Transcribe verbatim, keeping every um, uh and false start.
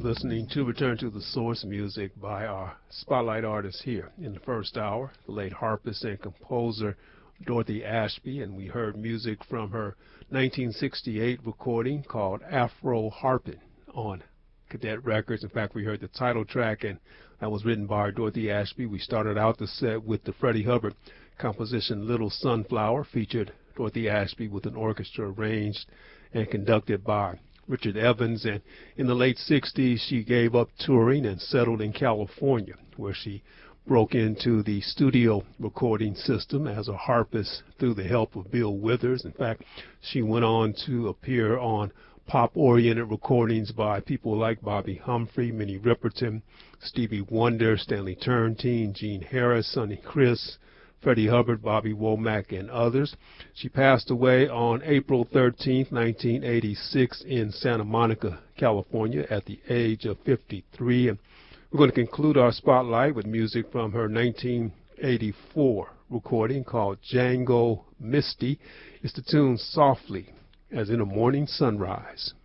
listening to Return to the Source music by our spotlight artist here. In the first hour, the late harpist and composer Dorothy Ashby, and we heard music from her nineteen sixty-eight recording called Afro Harpin' on Cadet Records. In fact, we heard the title track, and that was written by Dorothy Ashby. We started out the set with the Freddie Hubbard composition Little Sunflower, featured Dorothy Ashby with an orchestra arranged and conducted by Richard Evans. And in the late sixties, she gave up touring and settled in California, where she broke into the studio recording system as a harpist through the help of Bill Withers. In fact, she went on to appear on pop-oriented recordings by people like Bobby Humphrey, Minnie Riperton, Stevie Wonder, Stanley Turrentine, Gene Harris, Sonny Criss, Freddie Hubbard, Bobby Womack, and others. She passed away on April thirteenth, nineteen eighty-six in Santa Monica, California at the age of fifty-three. And we're going to conclude our spotlight with music from her nineteen eighty-four recording called Django Misty. It's the tune Softly as in a Morning Sunrise.